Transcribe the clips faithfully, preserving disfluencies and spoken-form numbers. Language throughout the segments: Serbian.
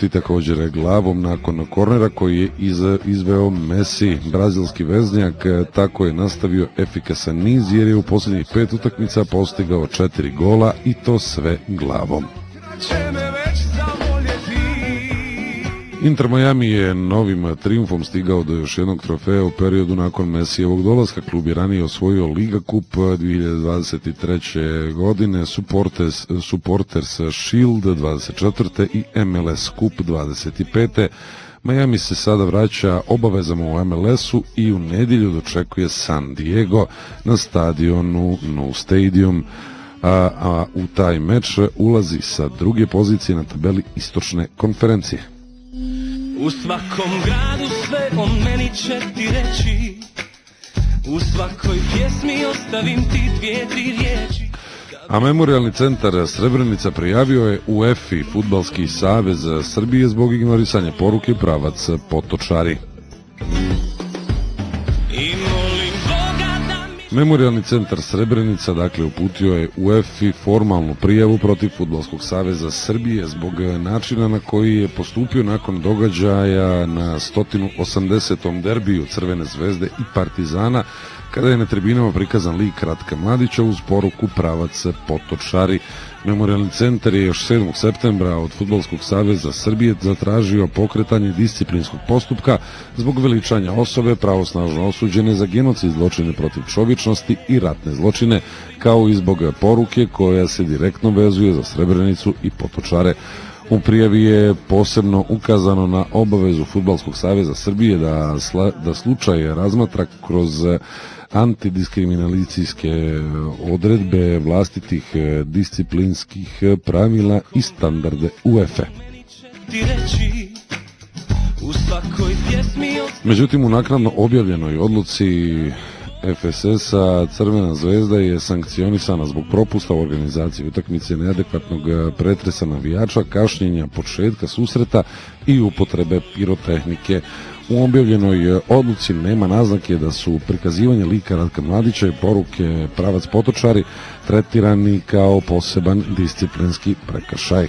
i također glavom nakon kornera koji je iz, izveo Messi. Brazilski veznjak tako je nastavio efikasan niz jer je u posljednjih pet utakmica postigao četiri gola i to sve glavom. Inter Miami je novim trijumfom stigao do još jednog trofeja u periodu nakon Messijevog dolaska. Klub je ranije osvojio Liga Kup dvije hiljade dvadeset treće. godine, Supporters, Supporters Shield dvadeset četvrte i M L S Kup dvadeset pete. Miami se sada vraća obavezama u M L S-u i u nedjelju dočekuje San Diego na stadionu Nou Stadium, a, a u taj meč ulazi sa druge pozicije na tabeli istočne konferencije. U svakom gradu sve o meni će ti reći, u svakoj pjesmi ostavim ti dvije, tri riječi. A Memorijalni centar Srebrenica prijavio je UEFA Fudbalski savez Srbije zbog ignorisanja poruke pravac Potočari. Memorijalni centar Srebrenica dakle uputio je UEFA formalnu prijavu protiv Fudbalskog saveza Srbije zbog načina na koji je postupio nakon događaja na sto osamdesetom derbiju Crvene zvezde i Partizana, kada je na tribinama prikazan lik Ratka Mladića uz poruku pravac Potočari. Memorijalni centar je još sedmog septembra od Fudbalskog saveza Srbije zatražio pokretanje disciplinskog postupka zbog veličanja osobe pravosnažno osuđene za genocid, zločine protiv čovječnosti i ratne zločine, kao i zbog poruke koja se direktno vezuje za Srebrenicu i Potočare. U prijavi je posebno ukazano na obavezu Fudbalskog saveza Srbije da, sla, da slučaj razmatra kroz antidiskriminacijske odredbe vlastitih disciplinskih pravila i standarde UEFA. Međutim, u naknadno objavljenoj odluci F S S-a Crvena zvezda je sankcionisana zbog propusta u organizaciji utakmice, neadekvatnog pretresa navijača, kašnjenja početka susreta i upotrebe pirotehnike. U objavljenoj odluci nema naznake da su prikazivanje lika Ratka Mladića i poruke pravac Potočari tretirani kao poseban disciplinski prekršaj.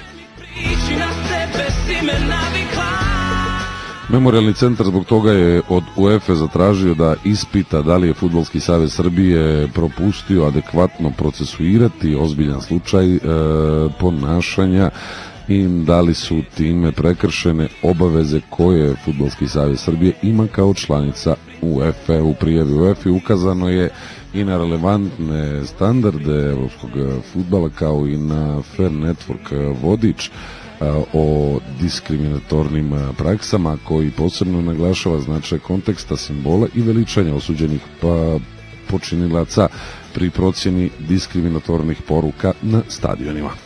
Memorijalni centar zbog toga je od UEFA zatražio da ispita da li je Fudbalski savez Srbije propustio adekvatno procesuirati ozbiljan slučaj e, ponašanja i da li su time prekršene obaveze koje Fudbalski savez Srbije ima kao članica UEFA. U prijavi UEFA ukazano je i na relevantne standarde evropskog fudbala kao i na Fair Network vodič o diskriminatornim praksama koji posebno naglašava značaj konteksta, simbola i veličanja osuđenih pa počinilaca pri procjeni diskriminatornih poruka na stadionima.